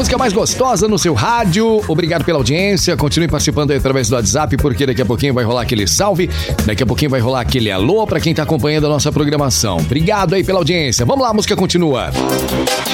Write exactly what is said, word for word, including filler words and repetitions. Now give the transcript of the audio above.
música mais gostosa no seu rádio. Obrigado pela audiência. Continue participando aí através do WhatsApp, porque daqui a pouquinho vai rolar aquele salve. Daqui a pouquinho vai rolar aquele alô pra quem tá acompanhando a nossa programação. Obrigado aí pela audiência. Vamos lá, a música continua.